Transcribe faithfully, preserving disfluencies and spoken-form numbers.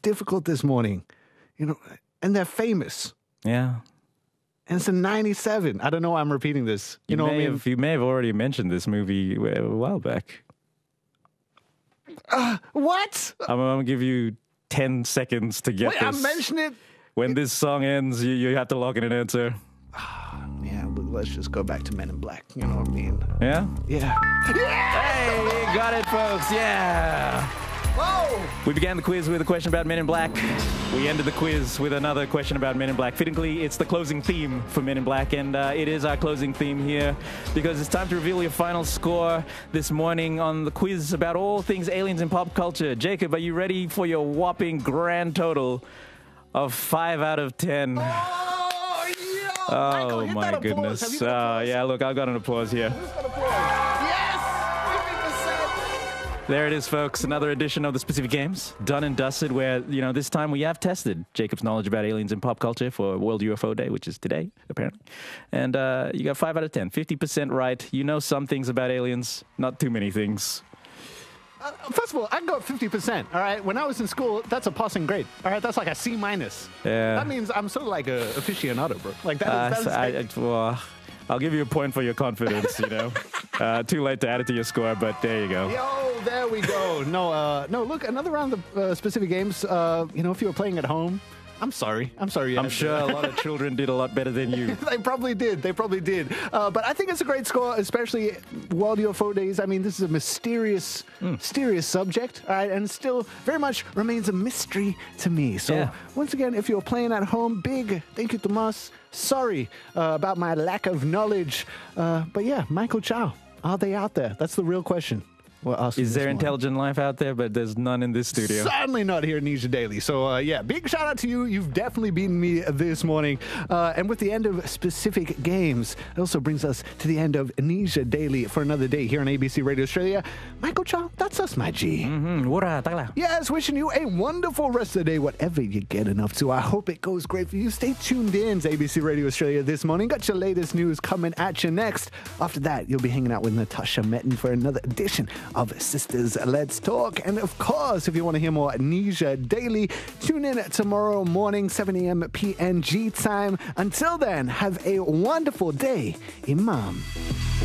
difficult this morning. You know, and they're famous. Yeah. And it's a ninety-seven. I don't know why I'm repeating this. You, You, know may what I mean? have, you may have already mentioned this movie a while back. Uh, what? I'm, I'm going to give you ten seconds to get Wait, this. I mentioned it. When this song ends, you, you have to lock in an answer. Yeah, look, let's just go back to Men in Black. You know what I mean? Yeah? Yeah. Hey, you got it, folks. Yeah. Whoa! We began the quiz with a question about Men in Black. We ended the quiz with another question about Men in Black. Fittingly, it's the closing theme for Men in Black, and uh, it is our closing theme here because it's time to reveal your final score this morning on the quiz about all things aliens in pop culture. Jacob, are you ready for your whopping grand total of five out of ten? Oh, yo! Oh, Michael, hit my that applause. Have goodness. you got Uh, applause? yeah, look, I've got an applause here. Who's got applause? Yes! fifty percent! There it is, folks. Another edition of the Specific Games, done and dusted, where, you know, this time we have tested Jacob's knowledge about aliens in pop culture for World U F O Day, which is today, apparently. And uh, you got five out of ten, fifty percent right. You know some things about aliens, not too many things. Uh, first of all, I got fifty percent, all right? When I was in school, that's a passing grade, all right? That's like a C minus. Yeah. That means I'm sort of like a aficionado, bro. Like, that Uh, is... That is I, I, well, I'll give you a point for your confidence, you know. Uh, too late to add it to your score, but there you go. Yo, there we go. No, uh, no. Look, another round of uh, Specific Games. Uh, you know, if you were playing at home, I'm sorry. I'm sorry. you I'm had to- sure a lot of children did a lot better than you. They probably did. They probably did. Uh, but I think it's a great score, especially World U F O Days. I mean, this is a mysterious, Mm. mysterious subject, all right, and still very much remains a mystery to me. So, Yeah. once again, if you're playing at home, big thank you, Tomas. Sorry uh, about my lack of knowledge. Uh, but yeah, Michael Chow, are they out there? That's the real question. We're asking Is this there morning. intelligent life out there? But there's none in this studio. Certainly not here in Nisha Daily. So, uh, yeah, big shout out to you. You've definitely beaten me this morning. Uh, and with the end of Specific Games, it also brings us to the end of Nisha Daily for another day here on A B C Radio Australia. Michael Chow, that's us, my G. Mm-hmm. Wura, takla. Yes, wishing you a wonderful rest of the day, whatever you get enough to. I hope it goes great for you. Stay tuned in to A B C Radio Australia this morning. Got your latest news coming at you next. After that, you'll be hanging out with Natasha Metten for another edition of Sisters Let's Talk. And of course, if you want to hear more Nisha Daily, tune in tomorrow morning, seven a.m. P N G time. Until then, have a wonderful day. Imam.